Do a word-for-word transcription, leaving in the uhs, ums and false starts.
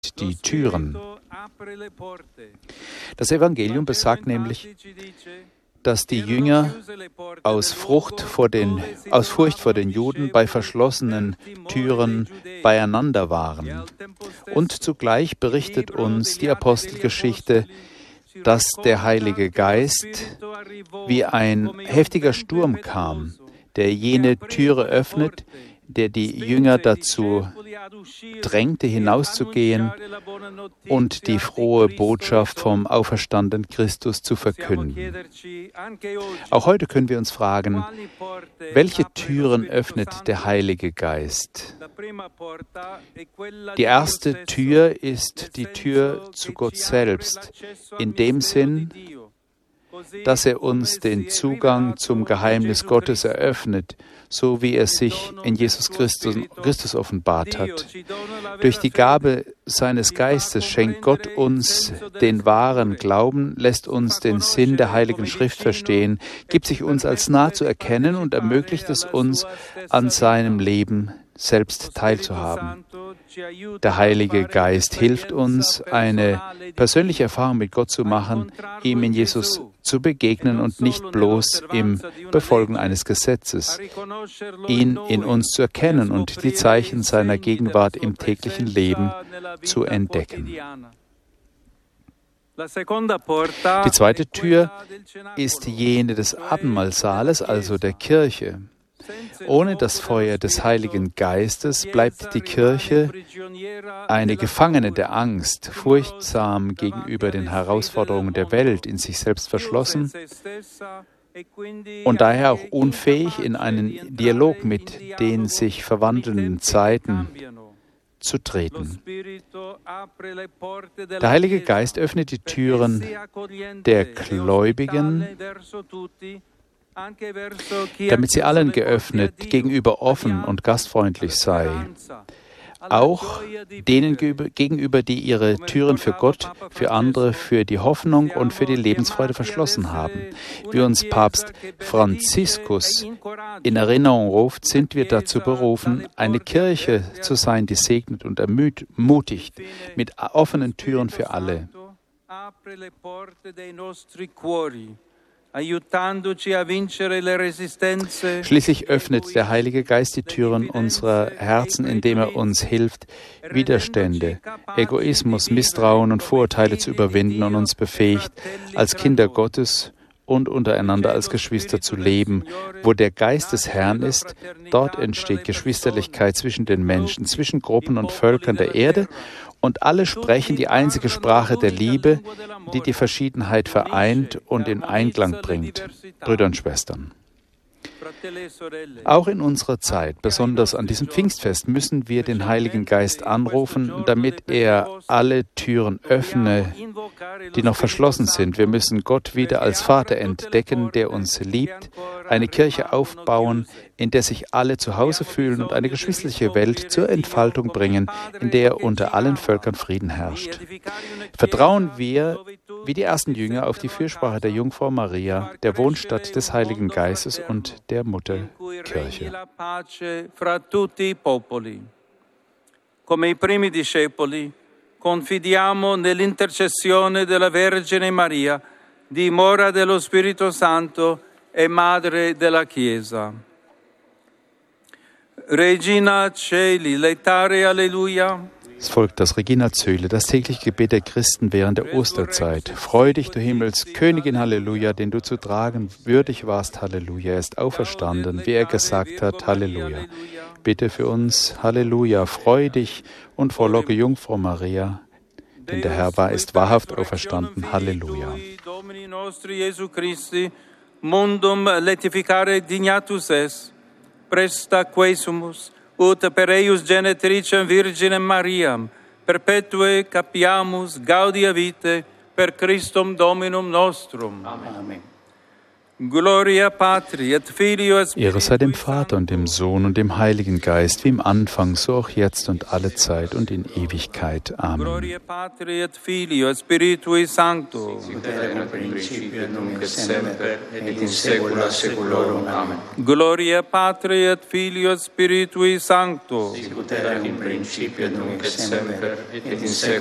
die Türen. Das Evangelium besagt nämlich, dass die Jünger aus, Frucht vor den, aus Furcht vor den Juden bei verschlossenen Türen beieinander waren. Und zugleich berichtet uns die Apostelgeschichte, dass der Heilige Geist wie ein heftiger Sturm kam, der jene Türe öffnet, der die Jünger dazu drängte, hinauszugehen und die frohe Botschaft vom auferstandenen Christus zu verkünden. Auch heute können wir uns fragen, welche Türen öffnet der Heilige Geist? Die erste Tür ist die Tür zu Gott selbst, in dem Sinn, dass er uns den Zugang zum Geheimnis Gottes eröffnet, so wie er sich in Jesus Christus, Christus offenbart hat. Durch die Gabe seines Geistes schenkt Gott uns den wahren Glauben, lässt uns den Sinn der Heiligen Schrift verstehen, gibt sich uns als nah zu erkennen und ermöglicht es uns, an seinem Leben selbst teilzuhaben. Der Heilige Geist hilft uns, eine persönliche Erfahrung mit Gott zu machen, ihm in Jesus zu begegnen und nicht bloß im Befolgen eines Gesetzes, ihn in uns zu erkennen und die Zeichen seiner Gegenwart im täglichen Leben zu entdecken. Die zweite Tür ist jene des Abendmahlsaales, also der Kirche. Ohne das Feuer des Heiligen Geistes bleibt die Kirche eine Gefangene der Angst, furchtsam gegenüber den Herausforderungen der Welt, in sich selbst verschlossen und daher auch unfähig, in einen Dialog mit den sich verwandelnden Zeiten zu treten. Der Heilige Geist öffnet die Türen der Gläubigen, damit sie allen geöffnet, gegenüber offen und gastfreundlich sei. Auch denen gegenüber, die ihre Türen für Gott, für andere, für die Hoffnung und für die Lebensfreude verschlossen haben. Wie uns Papst Franziskus in Erinnerung ruft, sind wir dazu berufen, eine Kirche zu sein, die segnet und ermutigt, mit offenen Türen für alle. Schließlich öffnet der Heilige Geist die Türen unserer Herzen, indem er uns hilft, Widerstände, Egoismus, Misstrauen und Vorurteile zu überwinden und uns befähigt, als Kinder Gottes und untereinander als Geschwister zu leben. Wo der Geist des Herrn ist, dort entsteht Geschwisterlichkeit zwischen den Menschen, zwischen Gruppen und Völkern der Erde, und alle sprechen die einzige Sprache der Liebe, die die Verschiedenheit vereint und in Einklang bringt. Brüder und Schwestern. Auch in unserer Zeit, besonders an diesem Pfingstfest, müssen wir den Heiligen Geist anrufen, damit er alle Türen öffne, die noch verschlossen sind. Wir müssen Gott wieder als Vater entdecken, der uns liebt, eine Kirche aufbauen, in der sich alle zu Hause fühlen und eine geschwisterliche Welt zur Entfaltung bringen, in der unter allen Völkern Frieden herrscht. Vertrauen wir, wie die ersten Jünger, auf die Fürsprache der Jungfrau Maria, der Wohnstatt des Heiligen Geistes und der Mutter Kirche. Come i primi discepoli, confidiamo nell'intercessione della Vergine Maria, dimora dello Spirito Santo e Madre della Chiesa. Regina Coeli, laetare Alleluia. Es folgt das Regina Coeli, das tägliche Gebet der Christen während der Osterzeit. Freu dich, du Himmelskönigin, Halleluja, den du zu tragen würdig warst, Halleluja. Er ist auferstanden, wie er gesagt hat, Halleluja. Bitte für uns, Halleluja, freu dich und frohlocke Jungfrau Maria, denn der Herr war, ist wahrhaft auferstanden, Halleluja. Domini nostri Jesu Christi, mundum laetificare dignatus est, presta quesumus, ut per eius genetricem Virginem Mariam, perpetue capiamus gaudia vitae per Christum Dominum nostrum. Amen. Gloria Patri et Filio et Ehre sei dem Vater und dem Sohn und dem Heiligen Geist, wie im Anfang, so auch jetzt und alle Zeit und in Ewigkeit. Amen. Gloria Patri et Filio et Spiritui Sancto. Sicut erat in principio et nunc et semper et in saecula saeculorum. Amen. Gloria Patri et Filio et Spiritui Sancto. Sicut erat in principio et nunc et semper et in saecula